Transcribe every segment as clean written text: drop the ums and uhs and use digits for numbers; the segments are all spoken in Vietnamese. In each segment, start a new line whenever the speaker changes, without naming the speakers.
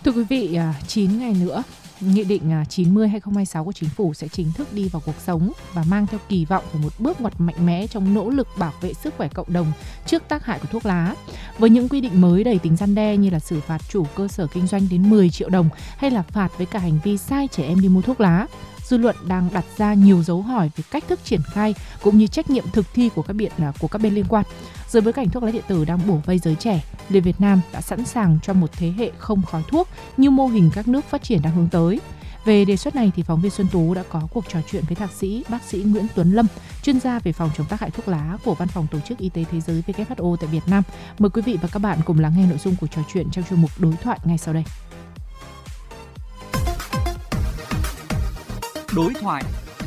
Thưa quý vị, 9 ngày nữa, Nghị định 90/2026 của Chính phủ sẽ chính thức đi vào cuộc sống và mang theo kỳ vọng về một bước ngoặt mạnh mẽ trong nỗ lực bảo vệ sức khỏe cộng đồng trước tác hại của thuốc lá. Với những quy định mới đầy tính răn đe như là xử phạt chủ cơ sở kinh doanh đến 10 triệu đồng hay là phạt với cả hành vi sai trẻ em đi mua thuốc lá, dư luận đang đặt ra nhiều dấu hỏi về cách thức triển khai cũng như trách nhiệm thực thi của các bên liên quan. Dưới bối cảnh thuốc lá điện tử đang bủa vây giới trẻ, liệu Việt Nam đã sẵn sàng cho một thế hệ không khói thuốc như mô hình các nước phát triển đang hướng tới? Về đề xuất này thì phóng viên Xuân Tú đã có cuộc trò chuyện với thạc sĩ bác sĩ Nguyễn Tuấn Lâm, chuyên gia về phòng chống tác hại thuốc lá của Văn phòng Tổ chức Y tế Thế giới WHO tại Việt Nam. Mời quý vị và các bạn cùng lắng nghe nội dung của trò chuyện trong chuyên mục đối thoại ngay sau đây.
Đối thoại.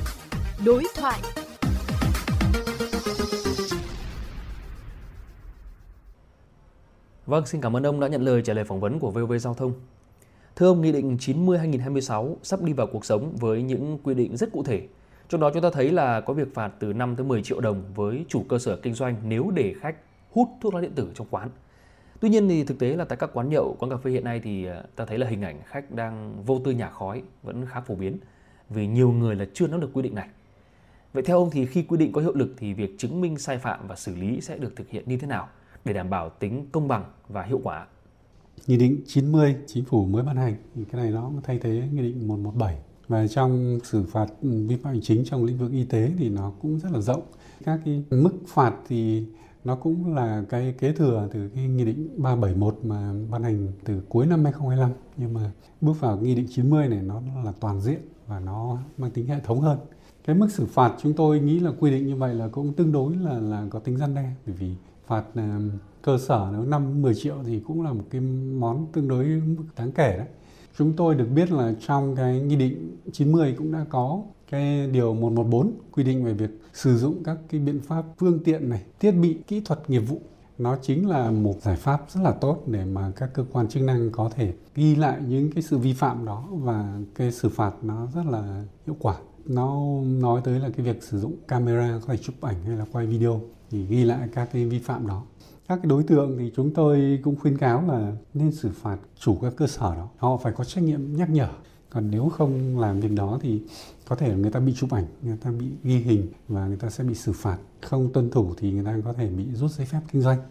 Vâng, xin cảm ơn ông đã nhận lời trả lời phỏng vấn của VOV Giao thông. Thưa ông, Nghị định 90/2026 sắp đi vào cuộc sống với những quy định rất cụ thể. Trong đó chúng ta thấy là có việc phạt từ 5 tới 10 triệu đồng với chủ cơ sở kinh doanh nếu để khách hút thuốc lá điện tử trong quán. Tuy nhiên thì thực tế là tại các quán nhậu, quán cà phê hiện nay thì ta thấy là hình ảnh khách đang vô tư nhả khói vẫn khá phổ biến vì nhiều người là chưa nắm được quy định này. Vậy theo ông thì khi quy định có hiệu lực thì việc chứng minh sai phạm và xử lý sẽ được thực hiện như thế nào để đảm bảo tính công bằng và hiệu quả?
Nghị định 90 Chính phủ mới ban hành, thì cái này nó thay thế Nghị định 117. Và trong xử phạt vi phạm hành chính trong lĩnh vực y tế thì nó cũng rất là rộng. Các cái mức phạt thì nó cũng là cái kế thừa từ cái Nghị định 371 mà ban hành từ cuối năm 2025. Nhưng mà bước vào Nghị định 90 này nó là toàn diện và nó mang tính hệ thống hơn. Cái mức xử phạt chúng tôi nghĩ là quy định như vậy là cũng tương đối là có tính răn đe, bởi vì phạt cơ sở nếu 5-10 triệu thì cũng là một cái món tương đối mức đáng kể đấy. Chúng tôi được biết là trong cái Nghị định 90 cũng đã có cái điều 114 quy định về việc sử dụng các cái biện pháp phương tiện này, thiết bị, kỹ thuật nghiệp vụ. Nó chính là một giải pháp rất là tốt để mà các cơ quan chức năng có thể ghi lại những cái sự vi phạm đó và cái xử phạt nó rất là hiệu quả. Nó nói tới là cái việc sử dụng camera có thể chụp ảnh hay là quay video thì ghi lại các cái vi phạm đó. Các cái đối tượng thì chúng tôi cũng khuyến cáo là nên xử phạt chủ các cơ sở đó. Họ phải có trách nhiệm nhắc nhở. Còn nếu không làm việc đó thì có thể người ta bị chụp ảnh, người ta bị ghi hình và người ta sẽ bị xử phạt. Không tuân thủ thì người ta có thể bị rút giấy phép kinh doanh.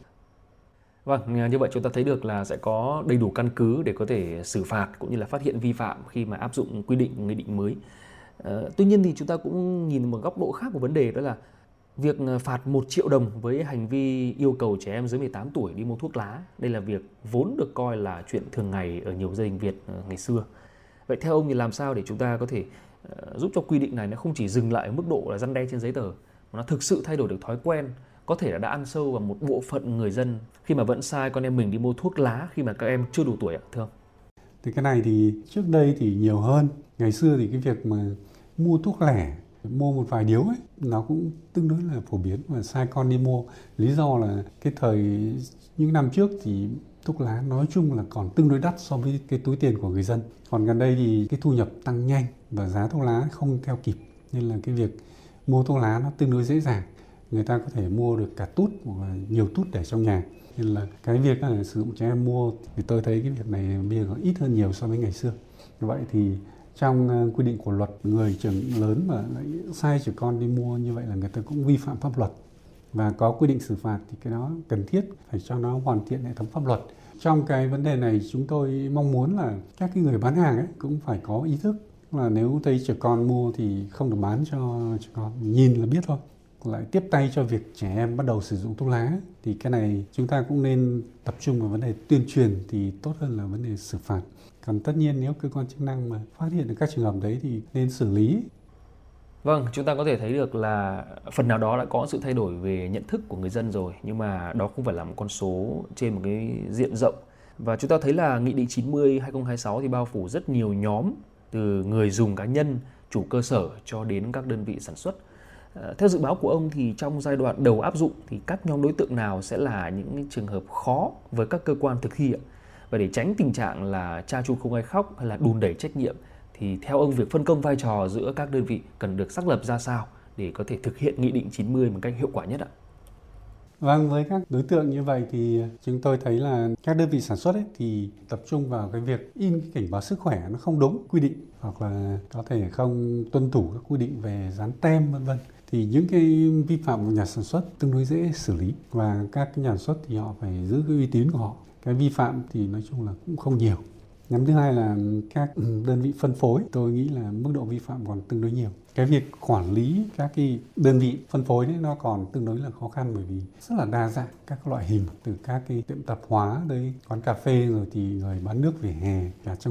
Vâng, như vậy chúng ta thấy được là sẽ có đầy đủ căn cứ để có thể xử phạt cũng như là phát hiện vi phạm khi mà áp dụng quy định nghị định mới. Tuy nhiên thì chúng ta cũng nhìn một góc độ khác của vấn đề, đó là việc phạt 1 triệu đồng với hành vi yêu cầu trẻ em dưới 18 tuổi đi mua thuốc lá. Đây là việc vốn được coi là chuyện thường ngày ở nhiều gia đình Việt ngày xưa. Vậy theo ông thì làm sao để chúng ta có thể giúp cho quy định này nó không chỉ dừng lại ở mức độ là răn đe trên giấy tờ, mà nó thực sự thay đổi được thói quen, có thể là đã ăn sâu vào một bộ phận người dân khi mà vẫn sai con em mình đi mua thuốc lá khi mà các em chưa đủ tuổi ạ, thưa ông?
Thì cái này thì trước đây thì nhiều hơn. Ngày xưa thì cái việc mà mua thuốc lẻ, mua một vài điếu ấy, nó cũng tương đối là phổ biến và sai con đi mua. Lý do là cái thời những năm trước thì thuốc lá nói chung là còn tương đối đắt so với cái túi tiền của người dân. Còn gần đây thì cái thu nhập tăng nhanh và giá thuốc lá không theo kịp, nên là cái việc mua thuốc lá nó tương đối dễ dàng. Người ta có thể mua được cả tút hoặc là nhiều tút để trong nhà. Nên là cái việc là sử dụng trẻ em mua thì tôi thấy cái việc này bây giờ ít hơn nhiều so với ngày xưa. Như vậy thì trong quy định của luật, người trưởng lớn mà lại sai trẻ con đi mua như vậy là người ta cũng vi phạm pháp luật. Và có quy định xử phạt thì cái đó cần thiết phải cho nó hoàn thiện hệ thống pháp luật. Trong cái vấn đề này chúng tôi mong muốn là các cái người bán hàng ấy cũng phải có ý thức là nếu thấy trẻ con mua thì không được bán cho trẻ con, nhìn là biết thôi. Lại tiếp tay cho việc trẻ em bắt đầu sử dụng thuốc lá thì cái này chúng ta cũng nên tập trung vào vấn đề tuyên truyền thì tốt hơn là vấn đề xử phạt. Còn tất nhiên nếu cơ quan chức năng mà phát hiện được các trường hợp đấy thì nên xử lý.
Vâng, chúng ta có thể thấy được là phần nào đó đã có sự thay đổi về nhận thức của người dân rồi, nhưng mà đó không phải là một con số trên một cái diện rộng. Và chúng ta thấy là Nghị định 90/2026 thì bao phủ rất nhiều nhóm, từ người dùng cá nhân, chủ cơ sở cho đến các đơn vị sản xuất. Theo dự báo của ông thì trong giai đoạn đầu áp dụng thì các nhóm đối tượng nào sẽ là những trường hợp khó với các cơ quan thực thi ạ? Và để tránh tình trạng là cha chu không ai khóc hay là đùn đẩy trách nhiệm thì theo ông việc phân công vai trò giữa các đơn vị cần được xác lập ra sao để có thể thực hiện Nghị định 90 một cách hiệu quả nhất ạ?
Vâng, với các đối tượng như vậy thì chúng tôi thấy là các đơn vị sản xuất ấy thì tập trung vào cái việc in cái cảnh báo sức khỏe nó không đúng quy định, hoặc là có thể không tuân thủ các quy định về dán tem vân vân. Thì những cái vi phạm của nhà sản xuất tương đối dễ xử lý, và các cái nhà sản xuất thì họ phải giữ cái uy tín của họ. Cái vi phạm thì nói chung là cũng không nhiều. Nhóm thứ hai là các đơn vị phân phối, tôi nghĩ là mức độ vi phạm còn tương đối nhiều. Cái việc quản lý các cái đơn vị phân phối ấy, nó còn tương đối là khó khăn, bởi vì rất là đa dạng các loại hình, từ các cái tiệm tạp hóa tới quán cà phê, rồi thì người bán nước vỉa hè, cả trong